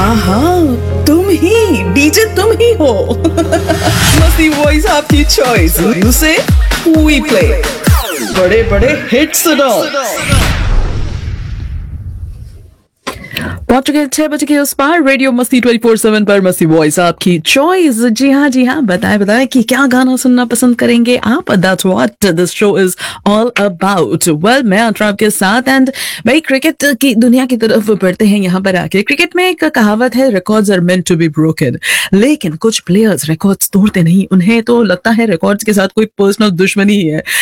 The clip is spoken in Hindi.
हाँ हाँ, तुम ही डीजे, तुम ही हो। मस्ती वॉइस आपकी चॉइस, यू से वी प्ले बड़े बड़े हिट्स सुनो। पहुंच चुके 6 बजे के उस पार रेडियो मस्ती 24/7 पर मस्ती वॉइस आपकी चॉइस। जी हाँ, बताएं कि क्या गाना सुनना पसंद करेंगे आप। That's what this show is all about. Well, मैं अतराब के साथ एंड भाई क्रिकेट की दुनिया की तरफ बढ़ते हैं। यहाँ पर आके क्रिकेट में एक कहावत है, records are meant to be broken. लेकिन कुछ प्लेयर्स रिकॉर्ड्स तोड़ते नहीं, उन्हें तो लगता है रिकॉर्ड्स के साथ कोई पर्सनल दुश्मनी ही है।